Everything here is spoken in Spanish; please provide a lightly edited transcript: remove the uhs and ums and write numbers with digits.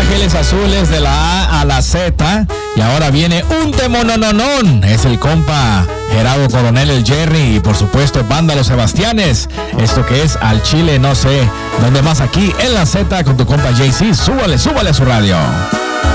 Ángeles Azules de la A a la Z. Y ahora viene un temonononón. Es el compa Gerardo Coronel, el Jerry. Y por supuesto, Banda Los Sebastianes. Esto que es Al Chile, no sé. ¿Dónde más? Aquí en la Z con tu compa JC. Súbale a su radio.